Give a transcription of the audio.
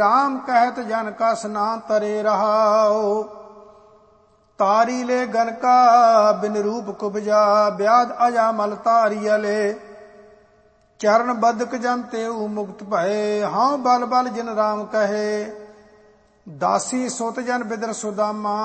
राम कहत जन का स्ना तरे रहाओ। तारी ले गन का बिन रूप कुबजा ब्याद अजामल तारियले। चरण बदक जन तेऊ मुक्त भये हाँ बल बल जिन राम कहे। दासी सुत जन बिदर सुदामा